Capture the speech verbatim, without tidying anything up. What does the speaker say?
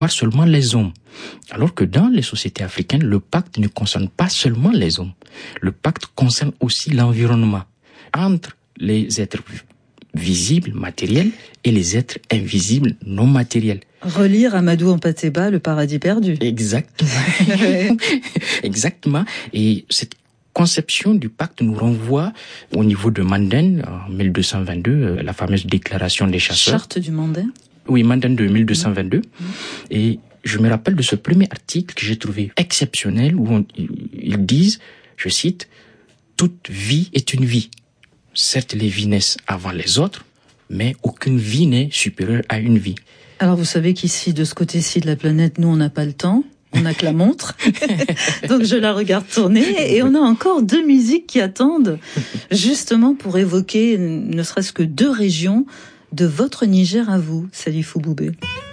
seulement les hommes. Alors que dans les sociétés africaines, le pacte ne concerne pas seulement les hommes. Le pacte concerne aussi l'environnement entre les êtres visibles, matériels, et les êtres invisibles, non matériels. Relire Amadou Hampâté-Bâ, Le paradis perdu. Exactement. Exactement. Et cette conception du pacte nous renvoie au niveau de Manden, en mille deux cent vingt-deux, la fameuse déclaration des chasseurs. Charte du Manden. Oui, Manden de mille deux cent vingt-deux. Mmh. Et je me rappelle de ce premier article que j'ai trouvé exceptionnel où on, ils disent, je cite, « Toute vie est une vie. Certes, les vies naissent avant les autres, mais aucune vie n'est supérieure à une vie. » Alors vous savez qu'ici, de ce côté-ci de la planète, nous, on n'a pas le temps. On n'a que la montre. Donc je la regarde tourner et on a encore deux musiques qui attendent justement pour évoquer ne serait-ce que deux régions de votre Niger à vous, Salifou Boubé.